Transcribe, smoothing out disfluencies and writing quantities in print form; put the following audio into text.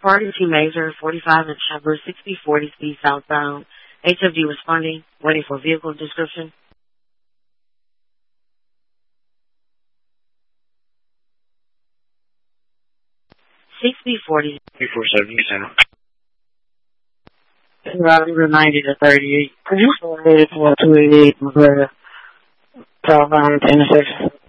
Party to Major 45 and Chopper 6040 speed southbound. HFD responding, waiting for vehicle description. 6040. 347 Center. Route 90 to 38. Could you go ahead to 288 McGregor, southbound intersection?